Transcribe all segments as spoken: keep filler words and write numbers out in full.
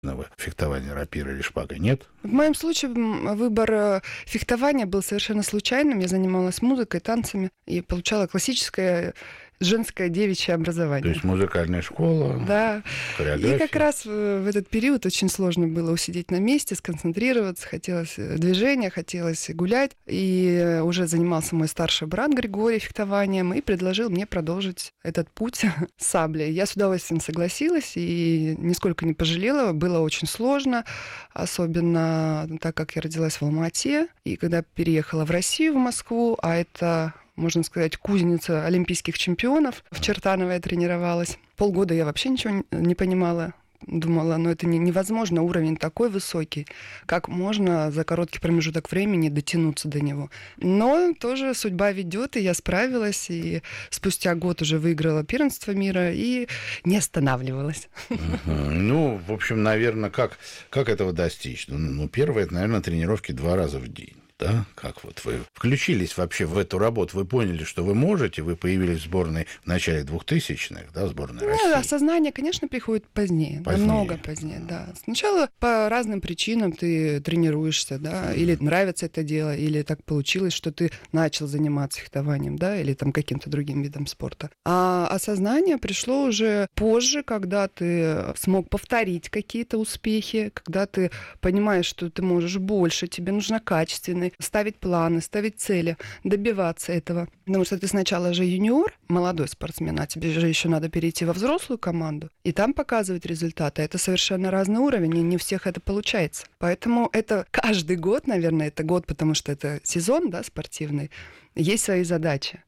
Фехтование рапирой или шпагой, нет? В моем случае выбор фехтования был совершенно случайным. Я занималась музыкой, танцами и получала классическое женское девичье образование. То есть музыкальная школа, да. хореография. И как раз в этот период очень сложно было усидеть на месте, сконцентрироваться. Хотелось движения, хотелось гулять. И уже занимался мой старший брат Григорий фехтованием и предложил мне продолжить этот путь с саблей. Я с удовольствием согласилась и нисколько не пожалела. Было очень сложно, особенно так как я родилась в Алма-Ате. И когда переехала в Россию, в Москву, а это... можно сказать, кузница олимпийских чемпионов. В Чертаново я тренировалась. Полгода я вообще ничего не понимала. Думала, ну это невозможно, уровень такой высокий. Как можно за короткий промежуток времени дотянуться до него? Но тоже судьба ведет, и я справилась. И спустя год уже выиграла первенство мира и не останавливалась. Ну, в общем, наверное, как, как этого достичь? Ну, первое, это, наверное, тренировки два раза в день. Да? Как вот вы включились вообще в эту работу, вы поняли, что вы можете, вы появились в сборной в начале двухтысячных, да, в сборной ну, России. Осознание, конечно, приходит позднее, позднее. намного позднее, да. Сначала по разным причинам ты тренируешься, да, mm-hmm. или нравится это дело, или так получилось, что ты начал заниматься фехтованием, да, или там каким-то другим видом спорта. А осознание пришло уже позже, когда ты смог повторить какие-то успехи, когда ты понимаешь, что ты можешь больше, тебе нужно качественный, ставить планы, ставить цели, добиваться этого. Потому что ты сначала же юниор, молодой спортсмен, а тебе же еще надо перейти во взрослую команду и там показывать результаты. Это совершенно разный уровень, и не у всех это получается. Поэтому это каждый год, наверное, это год, потому что это сезон, да, спортивный, есть свои задачи.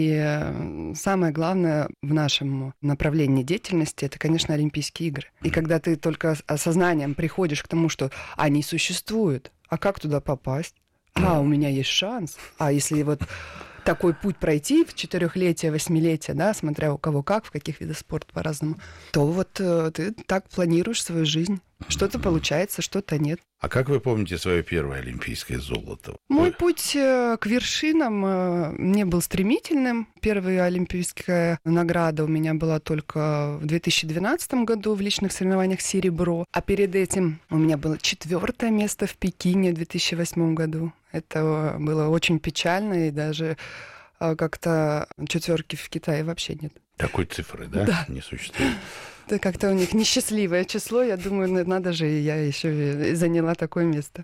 И самое главное в нашем направлении деятельности – это, конечно, Олимпийские игры. И когда ты только осознанием приходишь к тому, что они существуют, а как туда попасть? А, у меня есть шанс. А если вот такой путь пройти в четырехлетие, восьмилетие, да, смотря у кого как, в каких видах спорта по-разному, то вот э, ты так планируешь свою жизнь. Что-то получается, что-то нет. А как вы помните свое первое олимпийское золото? Мой Ой. путь к вершинам не был стремительным. Первая олимпийская награда у меня была только в две тысячи двенадцатом году в личных соревнованиях серебро. А перед этим у меня было четвертое место в Пекине в две тысячи восьмом году. Это было очень печально, и даже как-то четверки в Китае вообще нет. Такой цифры, да? Да. Не существует. Это как-то у них несчастливое число. Я думаю, надо же, я еще заняла такое место.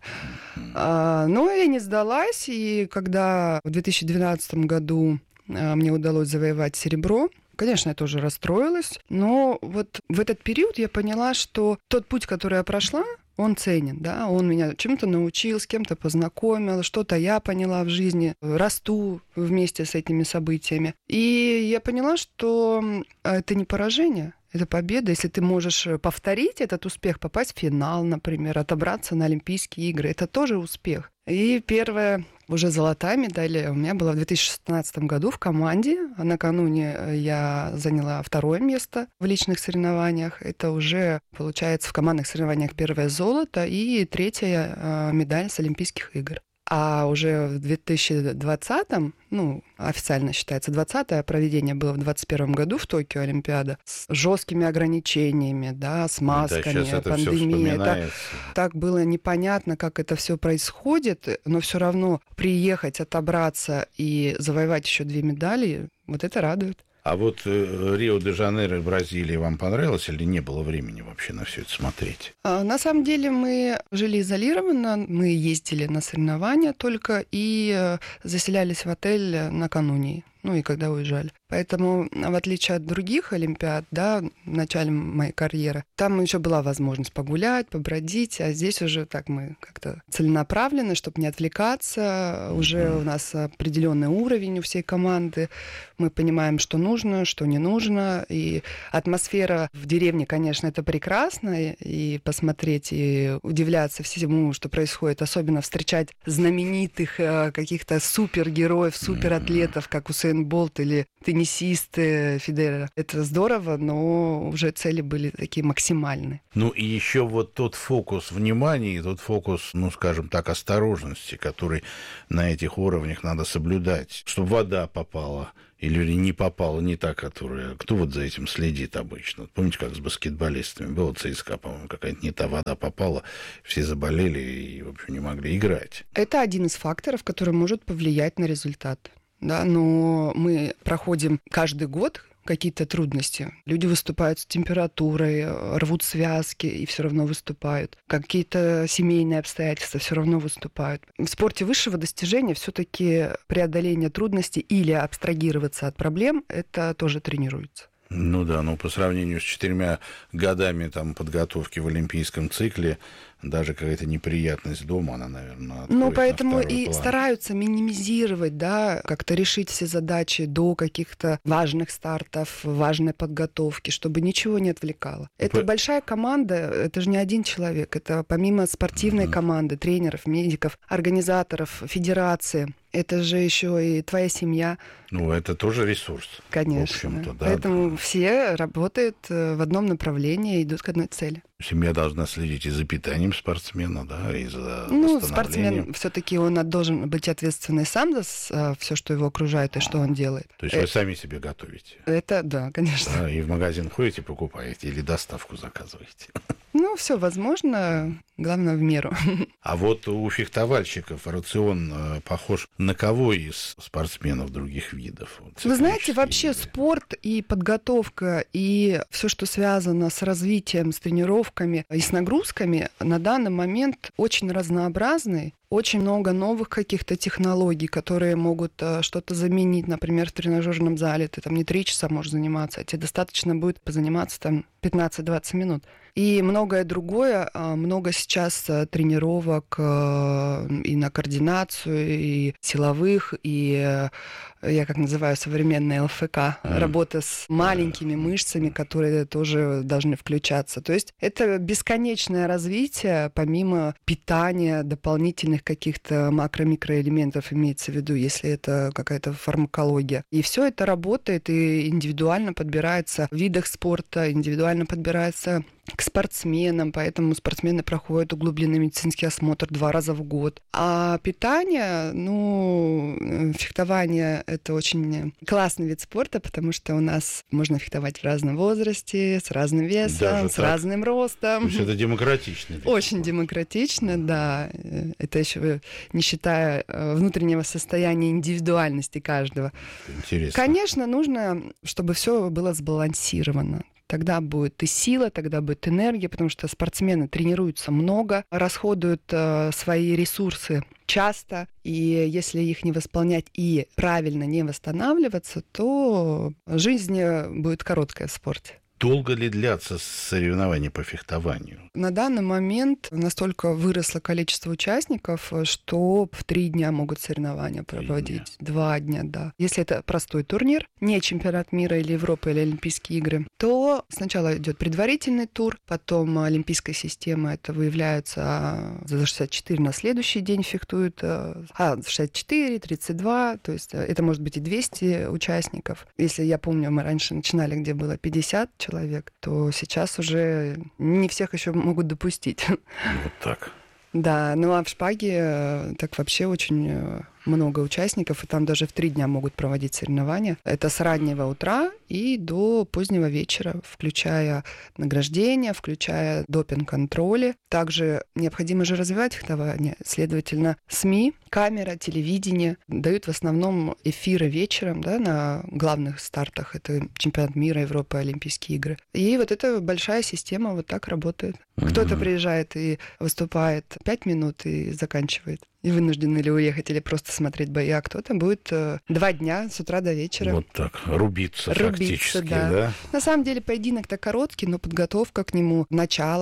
А, но я не сдалась, и когда в две тысячи двенадцатом году мне удалось завоевать серебро, конечно, я тоже расстроилась, но вот в этот период я поняла, что тот путь, который я прошла, он ценен, да, он меня чему-то научил, с кем-то познакомил, что-то я поняла в жизни, расту вместе с этими событиями. И я поняла, что это не поражение, это победа, если ты можешь повторить этот успех, попасть в финал, например, отобраться на Олимпийские игры, это тоже успех. И первая уже золотая медаль у меня была в две тысячи шестнадцатом году в команде. А накануне я заняла второе место в личных соревнованиях. Это уже, получается, в командных соревнованиях первое золото и третья медаль с Олимпийских игр. А уже в две тысячи двадцатом, ну, официально считается двадцатое, проведение было в двадцать первом году в Токио Олимпиада, с жесткими ограничениями, да, с масками, да, пандемией. Это так было непонятно, как это все происходит, но все равно приехать, отобраться и завоевать еще две медали, вот это радует. А вот э, Рио-де-Жанейро и Бразилия вам понравилось или не было времени вообще на все это смотреть? А, на самом деле мы жили изолированно, мы ездили на соревнования только и э, заселялись в отель накануне, ну и когда уезжали. Поэтому, в отличие от других олимпиад, да, в начале моей карьеры, там еще была возможность погулять, побродить, а здесь уже так мы как-то целенаправлены, чтобы не отвлекаться. Уже у нас определенный уровень у всей команды. Мы понимаем, что нужно, что не нужно. И атмосфера в деревне, конечно, это прекрасно. И посмотреть, и удивляться всему, что происходит. Особенно встречать знаменитых каких-то супергероев, суператлетов, как Усейн Болт или теннисистов, теннисисты, Федерер. Это здорово, но уже цели были такие максимальные. Ну и еще вот тот фокус внимания, тот фокус, ну скажем так, осторожности, который на этих уровнях надо соблюдать, чтобы вода попала или не попала не та, которая... Кто вот за этим следит обычно? Помните, как с баскетболистами было, ЦСКА, по-моему, какая-то не та вода попала, все заболели и, в общем, не могли играть. Это один из факторов, который может повлиять на результат. Да, но мы проходим каждый год какие-то трудности. Люди выступают с температурой, рвут связки и все равно выступают. Какие-то семейные обстоятельства все равно выступают. В спорте высшего достижения все-таки преодоление трудностей или абстрагироваться от проблем, это тоже тренируется. Ну да, но по сравнению с четырьмя годами там, подготовки в олимпийском цикле, даже какая-то неприятность дома, она, наверное, Ну, поэтому и план. стараются минимизировать, да, как-то решить все задачи до каких-то важных стартов, важной подготовки, чтобы ничего не отвлекало. Это По... большая команда, это же не один человек, это помимо спортивной mm-hmm. команды, тренеров, медиков, организаторов, федерации, это же еще и твоя семья. Ну, это тоже ресурс. Конечно. В общем-то, да. Поэтому да. все работают в одном направлении и идут к одной цели. Семья должна следить и за питанием спортсмена, да, и за Ну, спортсмен все-таки он должен быть ответственный сам за все, что его окружает и а, что он делает. То есть это, вы сами себе готовите? Это, да, конечно. Да, и в магазин ходите, покупаете или доставку заказываете? Ну, все возможно, главное в меру. А вот у фехтовальщиков рацион э, похож на кого из спортсменов других видов? Вот, Вы знаете, вообще виды. Спорт и подготовка, и все, что связано с развитием, с тренировками и с нагрузками, на данный момент очень разнообразный. Очень много новых каких-то технологий, которые могут э, что-то заменить. Например, в тренажерном зале ты там не три часа можешь заниматься, а тебе достаточно будет позаниматься там пятнадцать-двадцать минут. И многое другое, э, много сейчас э, тренировок э, и на координацию, и силовых, и э, я как называю современная эл эф ка, mm. работа с маленькими мышцами, которые тоже должны включаться. То есть это бесконечное развитие, помимо питания, дополнительных каких-то макро-микроэлементов имеется в виду, если это какая-то фармакология. И все это работает и индивидуально подбирается в видах спорта, индивидуально подбирается к спортсменам, поэтому спортсмены проходят углубленный медицинский осмотр два раза в год. А питание, ну, фехтование — это очень классный вид спорта, потому что у нас можно фехтовать в разном возрасте, с разным весом, Даже с так? разным ростом. То есть это демократично? Очень демократично, да. Это еще не считая внутреннего состояния индивидуальности каждого. Интересно. Конечно, нужно, чтобы все было сбалансировано. Тогда будет и сила, тогда будет энергия, потому что спортсмены тренируются много, расходуют э, свои ресурсы часто, и если их не восполнять и правильно не восстанавливаться, то жизнь будет короткая в спорте. Долго ли длятся соревнования по фехтованию? На данный момент настолько выросло количество участников, что в три дня могут соревнования проводить. Дня. Два дня, да. Если это простой турнир, не чемпионат мира или Европы, или Олимпийские игры, то сначала идет предварительный тур, потом олимпийская система, это выявляется за шестьдесят четыре, на следующий день фехтуют, а шестьдесят четыре, тридцать два, то есть это может быть и двести участников. Если я помню, мы раньше начинали, где было пятьдесят человек, то сейчас уже не всех еще могут допустить. Вот так. Да, ну а в шпаге так вообще очень много участников, и там даже в три дня могут проводить соревнования. Это с раннего утра и до позднего вечера, включая награждения, включая допинг-контроли. Также необходимо же развивать фехтование. Следовательно, СМИ, камера, телевидение дают в основном эфиры вечером, да, на главных стартах. Это чемпионат мира, Европы, Олимпийские игры. И вот эта большая система вот так работает. Mm-hmm. Кто-то приезжает и выступает пять минут и заканчивает. И вынуждены ли уехать или просто смотреть бои, а кто-то будет э, два дня с утра до вечера. Вот так, рубиться, рубиться фактически, да. да? На самом деле поединок-то короткий, но подготовка к нему, начало